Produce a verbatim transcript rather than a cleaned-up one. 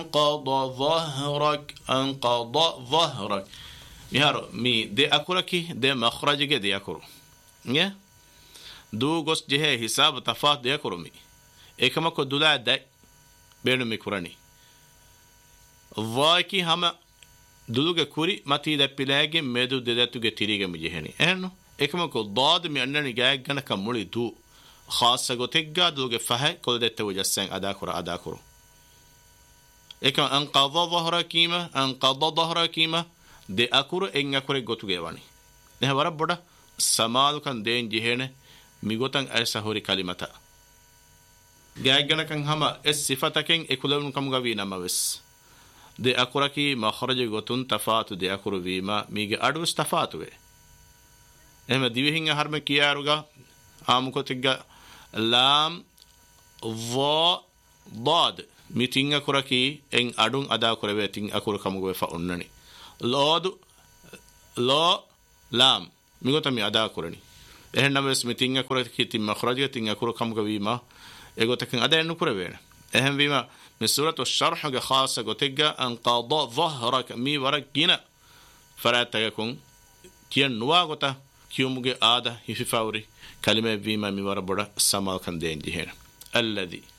قض ظهرك أنقض ظهرك ميهارو مي دي أكوركي دي مخرجك دي أكورو نيه دو غوس جهه حساب تفات دي أكورو مي إكما كو دولا دي بينو مي كوراني ظاكي هما دلوغا كوري ماتي دا بلاغي ميدو دداتوغا تيريغا مجهني إنو إكما كو ضاد مي أنني غاق غنكا مولي دو خاصة غوتيغا دلوغا فهي كل دي توجسين أدا كورو أدا كورو إكما أنقض ظهر كيما أنقض ظهر كيما دي أكورو إن أكوري غوتوغا واني نه ورا بودا سمالو كان دين جهنه ميغوتان أيسا هوري كلمتا غاق غنكا هما إس صفتكين إكولون كم غوينا موس دي أكوركي مخرج غوتون تفاتو دي أكورو ويما ميغي أدوس تفاتوه එහෙම දිවෙහින් ආහාරම කියාරුගා ආමුකොතිග්ග ලාම් වා ضاد මිතින් අකුරකි එන් අඩුන් අදා කරවේ තින් අකුර කමුගේ ෆොන්නනි ලෝදු ලෝ ලාම් මිගොතමි අදා කරනි එහෙනම් මෙස් මිතින් අකුරකි තින් මඛරජ තින් අකුර කමුගේ වීම එගොතකින් අද එන්නු කරවේ එහෙම වීම من سورة الشرح خاصة قتجة أن قضاء ظهرك مي ورقنا فلا تكون كين نواغتا كيومغي آدا هفي فاوري كلمة بيما مي وربودا سمال كان دين جهين الذي